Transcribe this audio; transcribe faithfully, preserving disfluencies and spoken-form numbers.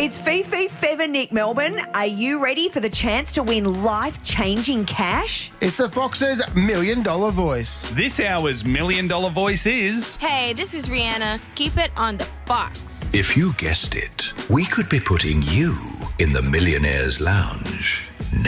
It's Fifi Feather Nick Melbourne. Are you ready for the chance to win life-changing cash? It's the Fox's Million Dollar Voice. This hour's Million Dollar Voice is... Hey, this is Rihanna. Keep it on the Fox. If you guessed it, we could be putting you in the Millionaire's Lounge.